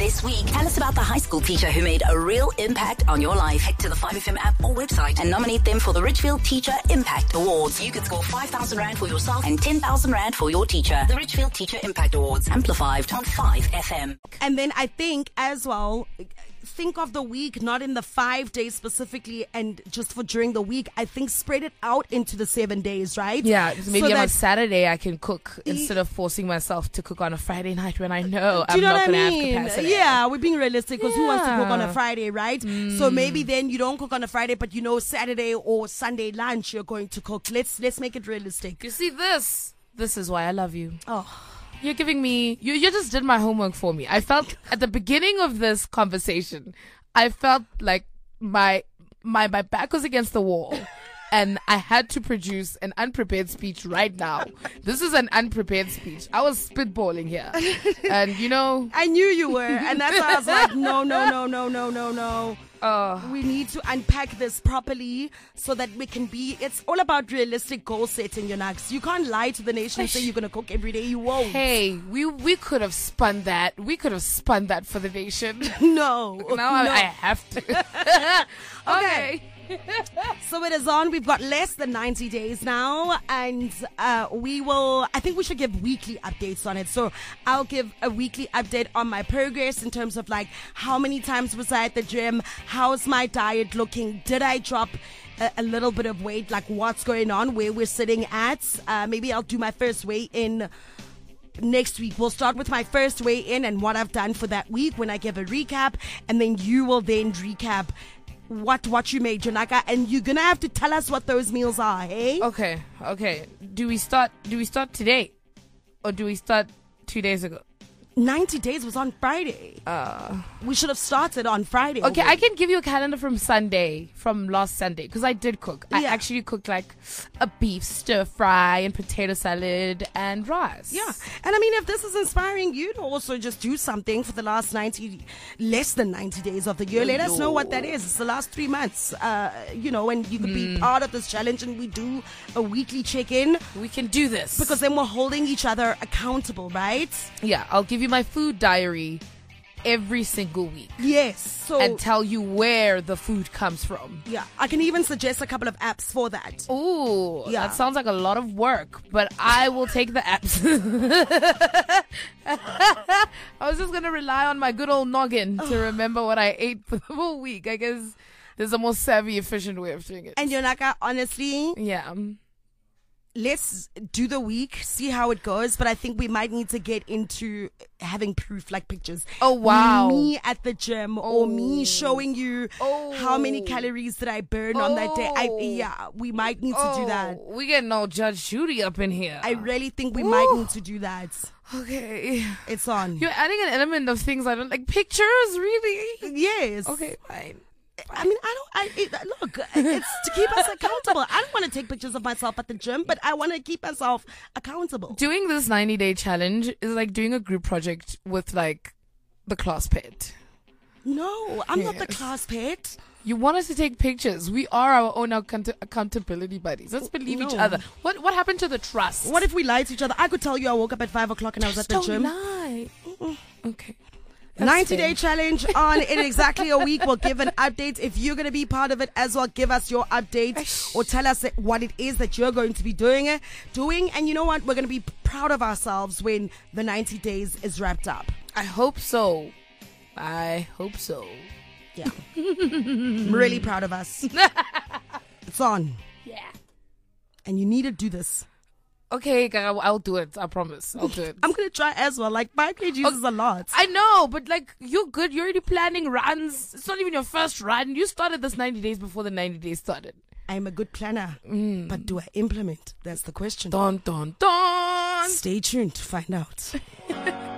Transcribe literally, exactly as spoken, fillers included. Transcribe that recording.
This week, tell us about the high school teacher who made a real impact on your life. Head to the five F M app or website and nominate them for the Richfield Teacher Impact Awards. You could score five thousand rand for yourself and ten thousand rand for your teacher. The Richfield Teacher Impact Awards, amplified on five F M. And then I think as well, think of the week, not in the five days specifically and just for during the week. I think spread it out into the seven days, right? Yeah, maybe so on that, a Saturday I can cook instead of forcing myself to cook on a Friday night when I know do I'm you know not what going I to mean? have capacity. Yeah, we're being realistic because who wants to cook on a Yeah. Friday, right? Mm. So maybe then you don't cook on a Friday, but you know Saturday or Sunday lunch you're going to cook. Let's let's make it realistic. You see this? This is why I love you. Oh. You're giving me, you, you just did my homework for me. I felt at the beginning of this conversation, I felt like my, my, my back was against the wall and I had to produce an unprepared speech right now. This is an unprepared speech. I was spitballing here. And you know, I knew you were, and that's why I was like, no, no, no, no, no, no, no. uh, We need to unpack this properly so that we can be, it's all about realistic goal setting, you know. You can't lie to the nation and say you're going to cook every day. You won't. hey, we, we could have spun that. We could have spun that for the nation. No. Now I, no. I have to. Okay. So it is on. We've got less than ninety days now, and uh, we will, I think we should give weekly updates on it. So I'll give a weekly update on my progress in terms of like how many times was I at the gym, how's my diet looking, did I drop a, a little bit of weight, like what's going on, where we're sitting at. Uh, maybe I'll do my first weigh in next week. We'll start with my first weigh in and what I've done for that week when I give a recap, and then you will then recap what what you made, Janaka, and you're gonna have to tell us what those meals are, hey? Okay, okay. Do we start do we start today? Or do we start two days ago? ninety days was on Friday. Uh We should have started on Friday. Okay, I can give you a calendar from Sunday, from last Sunday, because I did cook. I Yeah. actually cooked like a beef stir fry and potato salad and rice. Yeah, and I mean, if this is inspiring you to also just do something for the last ninety, less than ninety days of the year, let us know what that is. It's the last three months, uh, you know, and you could be part of this challenge, and we do a weekly check-in We can do this. because then we're holding each other accountable, right? yeah, I'll give you my food diary every single week Yes. So and tell you where the food comes from. yeah, I can even suggest a couple of apps for that. Ooh, Yeah. that sounds like a lot of work, but I will take the apps. I was just going to rely on my good old noggin to remember what I ate for the whole week. I guess there's a more savvy, efficient way of doing it. And Yonaka, honestly, yeah. let's do the week, see how it goes. But I think we might need to get into having proof, like pictures. Oh, wow. Me at the gym, or Oh. me showing you Oh. how many calories did I burn on that day. I, Oh. yeah, we might need to do that. Oh, we getting all Judge Judy up in here. I really think we Ooh. might need to do that. okay. It's on. You're adding an element of things I don't like. Pictures, really? Yes. Okay, fine. I mean, I don't. I it, look. It's to keep us accountable. I don't want to take pictures of myself at the gym, but I want to keep myself accountable. Doing this ninety day challenge is like doing a group project with like the class pet. No, I'm not the Yes. class pet. You want us to take pictures. We are our own account- accountability buddies. Let's believe each No. other. What what happened to the trust? What if we lied to each other? I could tell you I woke up at five o'clock and I was Just at the don't gym. lie. Okay. That's ninety fair. day challenge on in exactly a week. We'll give an update. If you're going to be part of it as well, give us your update or tell us what it is that you're going to be doing it, doing. And you know what? We're going to be proud of ourselves when the ninety days is wrapped up. I hope so. I hope so. Yeah. I'm really proud of us. It's on. Yeah. And you need to do this. Okay, I'll, I'll do it. I promise. I'll do it. I'm going to try as well. Like five kgs is a lot. I know, but like, you're good. You're already planning runs. It's not even your first run. You started this ninety days before the ninety days started. I'm a good planner. But do I implement? That's the question. Dun, dun, dun. Stay tuned to find out.